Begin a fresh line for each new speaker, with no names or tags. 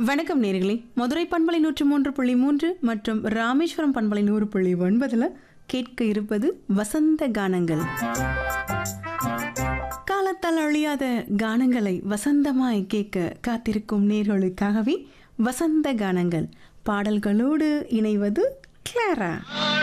வணக்கம் நேர்களே, மதுரை பண்பலை 103.3 மற்றும் ராமேஸ்வரம் பண்பலை 100.9 கேட்க இருப்பது வசந்த கானங்கள். காலத்தால் அழியாத கானங்களை வசந்தமாய் கேட்க காத்திருக்கும் நேர்களுக்காகவே வசந்த கானங்கள். பாடல்களோடு இணைவது கிளாரா.